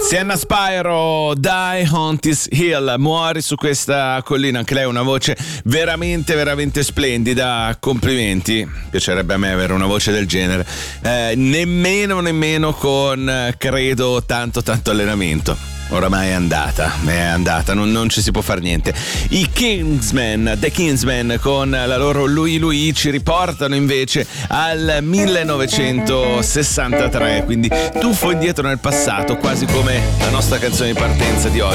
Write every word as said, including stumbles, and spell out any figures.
Sienna Spyro, Die on this hill, muori su questa collina. Anche lei ha una voce veramente veramente splendida, complimenti. Piacerebbe a me avere una voce del genere, eh, nemmeno nemmeno con credo tanto tanto allenamento. Oramai è andata, è andata, non, non ci si può fare niente. I Kingsmen, The Kingsmen con la loro Lui Lui ci riportano invece al millenovecentosessantatré, quindi tuffo indietro nel passato, quasi come la nostra canzone di partenza di oggi.